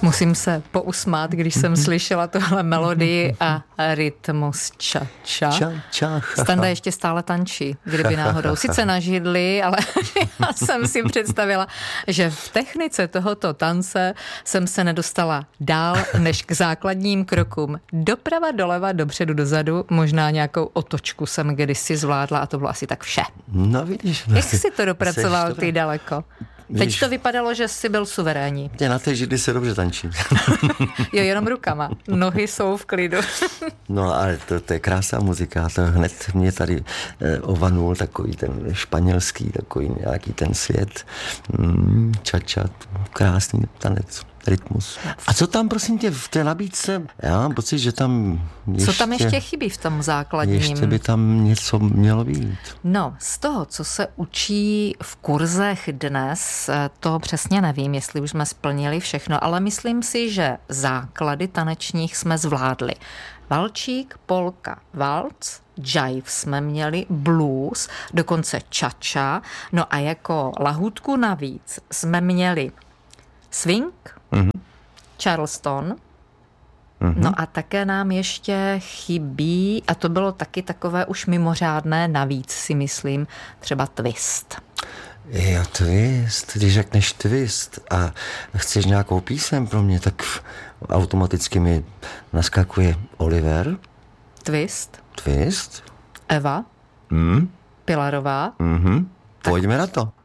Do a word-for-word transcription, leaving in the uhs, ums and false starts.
Musím se pousmát, když jsem slyšela tohle melodii a rytmus ča-ča. Ča-ča. Standa ještě stále tančí, kdyby náhodou. Sice na židli, ale já jsem si představila, že v technice tohoto tance jsem se nedostala dál než k základním krokům. Doprava, doleva, dopředu, dozadu. Možná nějakou otočku jsem kdysi zvládla a to bylo asi tak vše. No vidíš. No, Jak jsi to dopracoval ty daleko? Teď Víš, to vypadalo, že jsi byl suverénní. na té židli se dobře tančí. Jo, jenom rukama. Nohy jsou v klidu. No ale to, to je krásná muzika. To hned mě tady eh, ovanul takový ten španělský, takový nějaký ten svět. Mm, ča-ča, krásný tanec. Rytmus. A co tam, prosím tě, v té nabídce? Já mám pocit, že tam ještě... Co tam ještě chybí v tom základním? Ještě by tam něco mělo být. No, z toho, co se učí v kurzech dnes, to přesně nevím, jestli už jsme splnili všechno, ale myslím si, že základy tanečních jsme zvládli. Valčík, polka, valc, jive jsme měli, blues, dokonce čača, no a jako lahůdku navíc jsme měli swing, mm-hmm. Charleston, mm-hmm. no a také nám ještě chybí, a to bylo taky takové už mimořádné navíc, si myslím, třeba twist. Jo, twist, když řekneš twist a chceš nějakou píseň pro mě, tak automaticky mi naskakuje Oliver. Twist. Twist. Eva. Mm. Pilarová. Mm-hmm. Pojďme na to.